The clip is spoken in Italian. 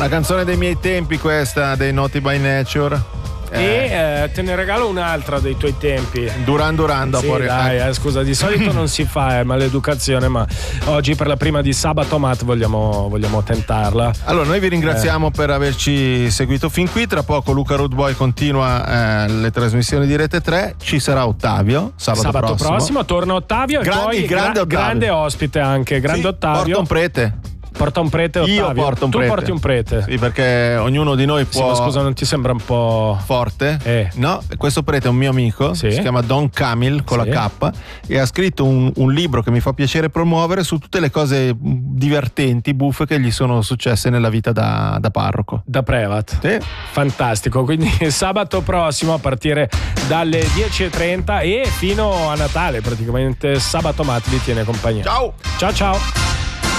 Una canzone dei miei tempi questa, dei Naughty by Nature. E te ne regalo un'altra dei tuoi tempi. Duran Duran dopo. Sì, dai, scusa, di solito non si fa, è maleducazione, ma oggi per la prima di Sabato Mat vogliamo tentarla. Allora, noi vi ringraziamo per averci seguito fin qui. Tra poco Luca Road Boy continua le trasmissioni di Rete 3. Ci sarà Ottavio sabato prossimo. Torna Ottavio e poi grande ospite anche, grande Ottavio. Porta un prete. Porta un prete, Ottavio. Io porto un prete. Tu porti un prete. Sì, perché ognuno di noi può. Sì, ma scusa, non ti sembra un po' forte? No, questo prete è un mio amico, si chiama Don Camil con la K, e ha scritto un libro che mi fa piacere promuovere su tutte le cose divertenti, buffe che gli sono successe nella vita da parroco. Da Prevat. Sì. Fantastico, quindi sabato prossimo a partire dalle 10:30 e fino a Natale praticamente Sabato Mat vi tiene compagnia. Ciao! Ciao ciao!